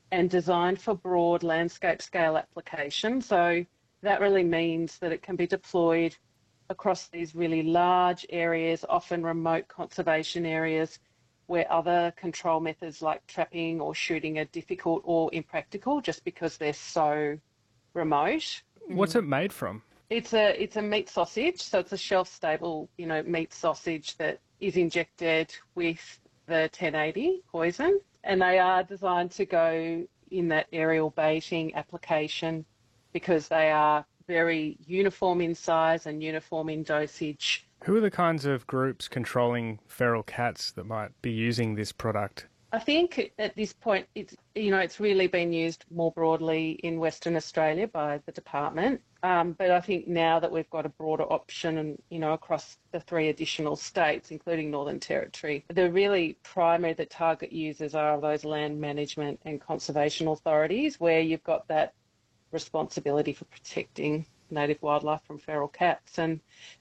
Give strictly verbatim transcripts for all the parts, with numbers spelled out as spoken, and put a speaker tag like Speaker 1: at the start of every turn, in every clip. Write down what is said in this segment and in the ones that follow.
Speaker 1: and designed for broad landscape scale application. So that really means that it can be deployed across these really large areas, often remote conservation areas, where other control methods like trapping or shooting are difficult or impractical just because they're so remote.
Speaker 2: What's it made from?
Speaker 1: It's a it's a meat sausage, so it's a shelf-stable, you know, meat sausage that is injected with the ten eighty poison, and they are designed to go in that aerial baiting application because they are very uniform in size and uniform in dosage.
Speaker 2: Who are the kinds of groups controlling feral cats that might be using this product?
Speaker 1: I think at this point, it's, you know, it's really been used more broadly in Western Australia by the department. Um, but I think now that we've got a broader option and, you know, across the three additional states, including Northern Territory, the really primary, the target users are those land management and conservation authorities where you've got that responsibility for protecting native wildlife from feral cats. And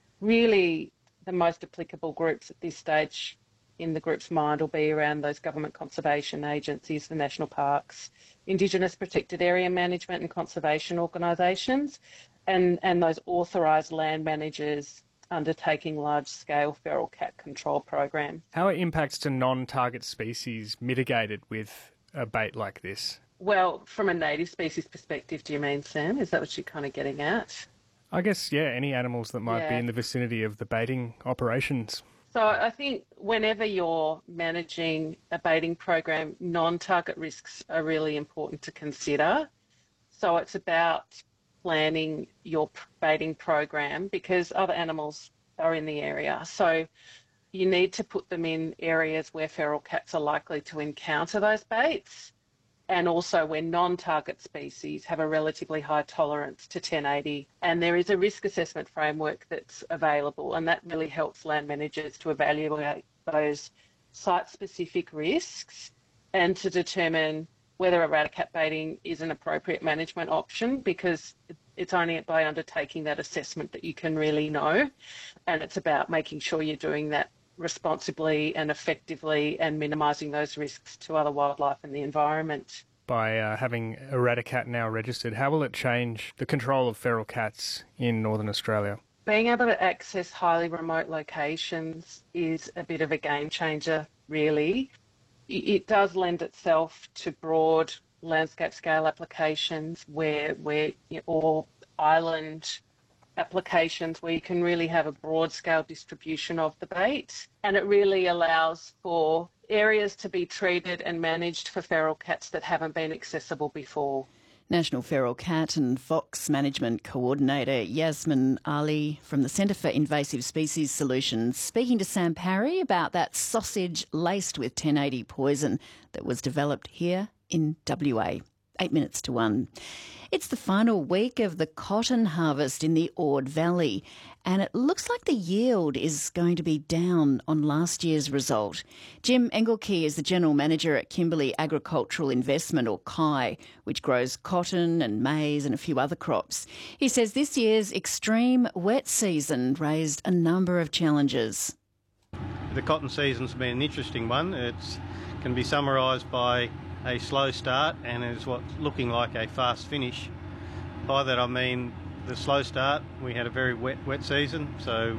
Speaker 1: really the most applicable groups at this stage in the group's mind will be around those government conservation agencies, the national parks, Indigenous protected area management and conservation organisations, and, and those authorised land managers undertaking large-scale feral cat control programs.
Speaker 2: How are impacts to non-target species mitigated with a bait like this?
Speaker 1: Well, from a native species perspective, do you mean, Sam? Is that what you're kind of getting at?
Speaker 2: I guess, yeah, any animals that might
Speaker 1: Yeah.
Speaker 2: be in the vicinity of the baiting operations.
Speaker 1: So I think whenever you're managing a baiting program, non-target risks are really important to consider. So it's about planning your baiting program because other animals are in the area. So you need to put them in areas where feral cats are likely to encounter those baits, and also where non-target species have a relatively high tolerance to ten eighty. And there is a risk assessment framework that's available, and that really helps land managers to evaluate those site-specific risks and to determine whether eradicat baiting is an appropriate management option, because it's only by undertaking that assessment that you can really know. And it's about making sure you're doing that responsibly and effectively and minimising those risks to other wildlife and the environment.
Speaker 2: By uh, having Eradicat now registered, how will it change the control of feral cats in Northern Australia?
Speaker 1: Being able to access highly remote locations is a bit of a game changer, really. It does lend itself to broad landscape scale applications where, where you know, or island applications where you can really have a broad scale distribution of the bait, and it really allows for areas to be treated and managed for feral cats that haven't been accessible before.
Speaker 3: National Feral Cat and Fox Management Coordinator Yasmin Ali from the Centre for Invasive Species Solutions speaking to Sam Parry about that sausage laced with ten eighty poison that was developed here in W A. Eight minutes to one. It's the final week of the cotton harvest in the Ord Valley, and it looks like the yield is going to be down on last year's result. Jim Engelke is the General Manager at Kimberley Agricultural Investment, or K I, which grows cotton and maize and a few other crops. He says this year's extreme wet season raised a number of challenges.
Speaker 4: The cotton season's been an interesting one. It can be summarised by a slow start and is what's looking like a fast finish. By that I mean the slow start, we had a very wet wet season, so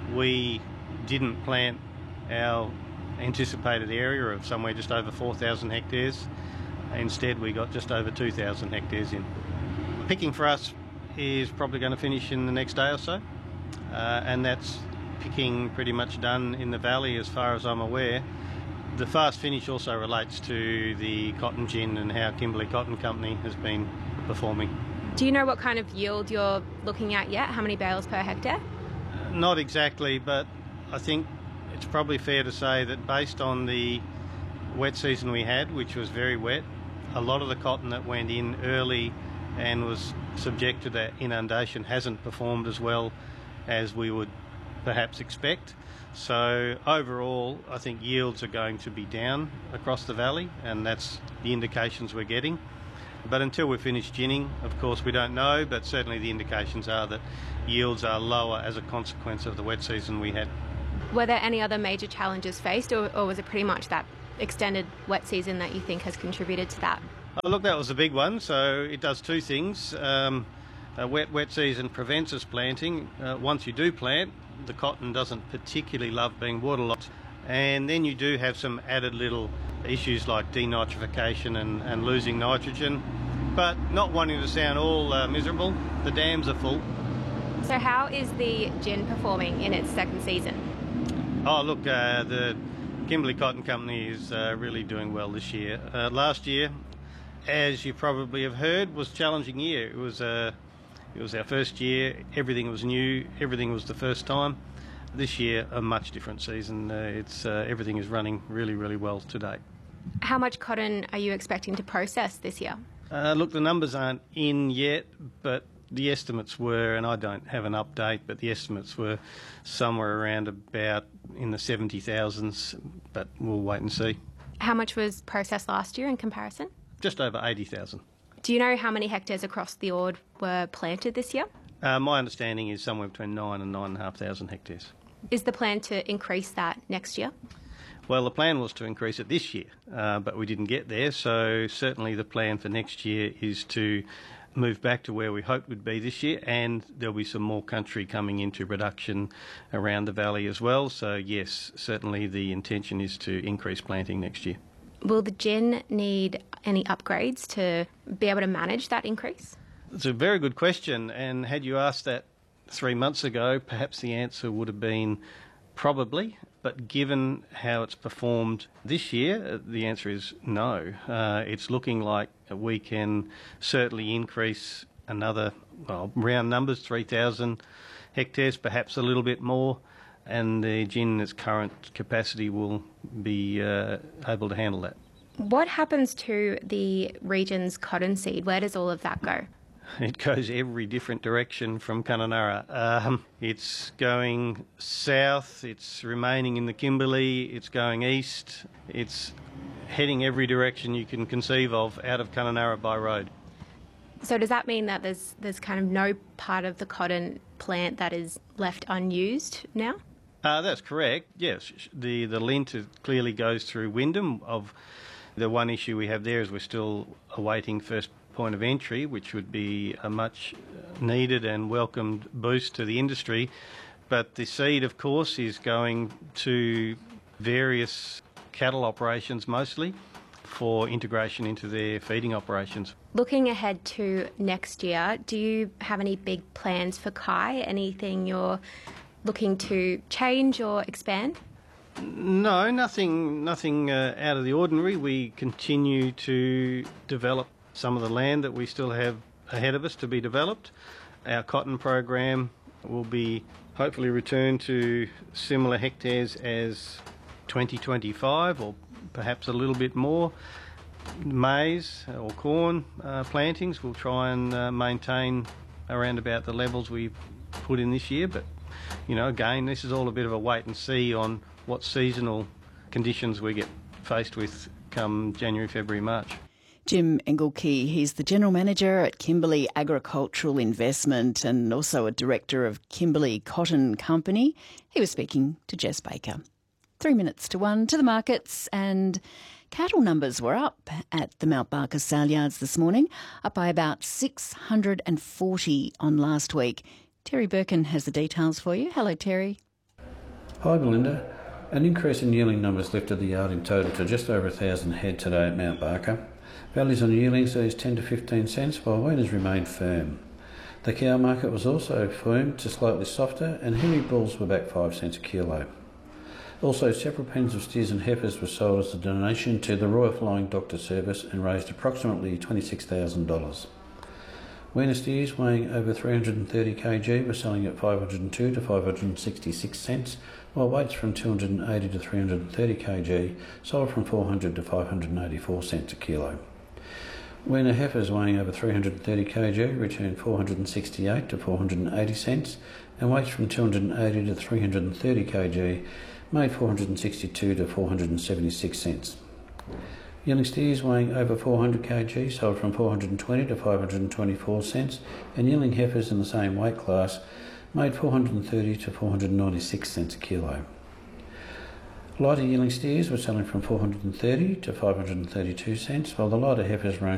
Speaker 4: we didn't plant our anticipated area of somewhere just over four thousand hectares. Instead we got just over two thousand hectares in. Picking for us is probably going to finish in the next day or so, uh, and that's picking pretty much done in the valley as far as I'm aware. The fast finish also relates to the cotton gin and how Kimberley Cotton Company has been performing.
Speaker 5: Do you know what kind of yield you're looking at yet? How many bales per hectare?
Speaker 4: Uh, not exactly, but I think it's probably fair to say that based on the wet season we had, which was very wet, a lot of the cotton that went in early and was subject to that inundation hasn't performed as well as we would perhaps expect. So overall, I think yields are going to be down across the valley, and that's the indications we're getting. But until we finish ginning, of course, we don't know, but certainly the indications are that yields are lower as a consequence of the wet season we had.
Speaker 5: Were there any other major challenges faced, or, or was it pretty much that extended wet season that you think has contributed to that?
Speaker 4: Oh, look, that was a big one. So it does two things. Um, a wet, wet season prevents us planting. Uh, once you do plant, the cotton doesn't particularly love being waterlogged. And then you do have some added little issues like denitrification and, and losing nitrogen. But not wanting to sound all uh, miserable, the dams are full.
Speaker 5: So how is the gin performing in its second season?
Speaker 4: Oh, look, uh, the Kimberley Cotton Company is uh, really doing well this year. Uh, last year, as you probably have heard, was a challenging year. It was, uh, it was our first year, everything was new, everything was the first time. This year, a much different season. Uh, it's uh, everything is running really, really well to date.
Speaker 5: How much cotton are you expecting to process this year?
Speaker 4: Uh, look, the numbers aren't in yet, but the estimates were, and I don't have an update, but the estimates were somewhere around about in the seventy thousands, but we'll wait and see.
Speaker 5: How much was processed last year in comparison?
Speaker 4: Just over eighty thousand.
Speaker 5: Do you know how many hectares across the Ord were planted this year?
Speaker 4: Uh, my understanding is somewhere between nine and nine and a half thousand hectares.
Speaker 5: Is the plan to increase that next year?
Speaker 4: Well, the plan was to increase it this year, uh, but we didn't get there. So certainly the plan for next year is to move back to where we hoped would be this year, and there'll be some more country coming into production around the valley as well. So yes, certainly the intention is to increase planting next year.
Speaker 5: Will the gin need any upgrades to be able to manage that increase?
Speaker 4: It's a very good question, and had you asked that three months ago, perhaps the answer would have been probably, but given how it's performed this year, the answer is no. Uh, it's looking like we can certainly increase another, well, round numbers, three thousand hectares, perhaps a little bit more, and the gin in its current capacity will be uh, able to handle that.
Speaker 5: What happens to the region's cottonseed? Where does all of that go?
Speaker 4: It goes every different direction from Kununurra. Um, it's going south, it's remaining in the Kimberley, it's going east, it's heading every direction you can conceive of out of Kununurra by road.
Speaker 5: So does that mean that there's there's kind of no part of the cotton plant that is left unused now?
Speaker 4: Uh, that's correct, yes. The, the lint clearly goes through Wyndham. Of the one issue we have there is we're still awaiting first point of entry, which would be a much needed and welcomed boost to the industry. But the seed, of course, is going to various cattle operations mostly for integration into their feeding operations.
Speaker 5: Looking ahead to next year, do you have any big plans for Kai? Anything you're looking to change or expand?
Speaker 4: No, nothing, nothing uh, out of the ordinary. We continue to develop some of the land that we still have ahead of us to be developed. Our cotton program will be hopefully returned to similar hectares as twenty twenty-five, or perhaps a little bit more. Maize or corn uh, plantings will try and uh, maintain around about the levels we've put in this year, but you know, again, this is all a bit of a wait and see on what seasonal conditions we get faced with come January, February, March.
Speaker 3: Jim Engelke, he's the General Manager at Kimberley Agricultural Investment and also a Director of Kimberley Cotton Company. He was speaking to Jess Baker. Three minutes to one to the markets, and cattle numbers were up at the Mount Barker sale yards this morning, up by about six hundred forty on last week. Terry Birkin has the details for you. Hello, Terry.
Speaker 6: Hi, Belinda. An increase in yearling numbers lifted the yard in total to just over one thousand head today at Mount Barker. Values on yearlings is ten to fifteen cents, while weaners remained firm. The cow market was also firm to slightly softer, and Henry bulls were back five cents a kilo. Also, several pens of steers and heifers were sold as a donation to the Royal Flying Doctor Service and raised approximately twenty-six thousand dollars. Weaner steers weighing over three hundred thirty kilograms were selling at five hundred two to five hundred sixty-six cents, while weights from two hundred eighty to three hundred thirty kilograms sold from four hundred to five hundred eighty-four cents a kilo. Weaner heifers weighing over three hundred thirty kilograms returned four hundred sixty-eight to four hundred eighty cents, and weights from two hundred eighty to three hundred thirty kilograms made four hundred sixty-two to four hundred seventy-six cents. Yearling steers weighing over four hundred kilograms sold from four hundred twenty to five hundred twenty-four cents, and yearling heifers in the same weight class made four hundred thirty to four hundred ninety-six cents a kilo. Lighter yearling steers were selling from four hundred thirty to five hundred thirty-two cents, while the lighter heifers ranged